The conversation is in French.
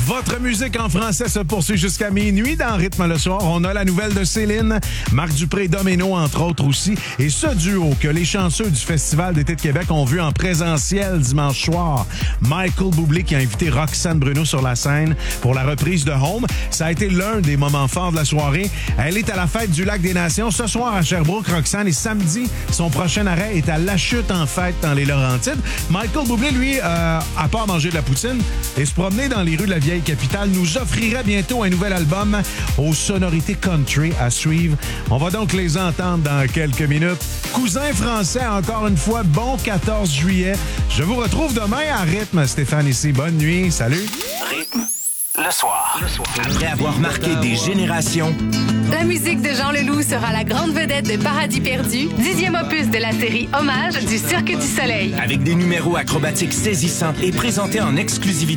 Votre musique en français se poursuit jusqu'à minuit dans Rythme le soir. On a la nouvelle de Céline, Marc Dupré, Domino, entre autres aussi. Et ce duo que les chanceux du Festival d'été de Québec ont vu en présentiel dimanche soir. Michael Bublé qui a invité Roxane Bruno sur la scène pour la reprise de Home. Ça a été l'un des moments forts de la soirée. Elle est à la fête du Lac des Nations ce soir à Sherbrooke, Roxane. Et samedi, son prochain arrêt est à La Chute en fête dans les Laurentides. Michael Bublé, lui, à part manger de la poutine et se promener dans les rues de la vieille capitale, nous offrirait bientôt un nouvel album aux sonorités country à suivre. On va donc les entendre dans quelques minutes. Cousin français, encore une fois, bon 14 juillet. Je vous retrouve demain à Rythme. Stéphane ici. Bonne nuit. Salut. Rythme le soir. Après avoir marqué des générations, la musique de Jean Leloup sera la grande vedette de Paradis perdu, 10e opus de la série Hommage du Cirque du Soleil. avec des numéros acrobatiques saisissants et présentés en exclusivité